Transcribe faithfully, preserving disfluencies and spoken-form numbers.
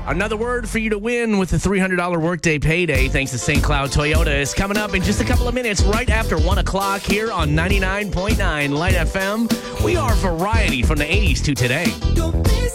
Another word for you to win with the three hundred dollars workday payday thanks to Saint Cloud Toyota is coming up in just a couple of minutes right after one o'clock here on ninety-nine point nine Light F M. We are variety from the eighties to today.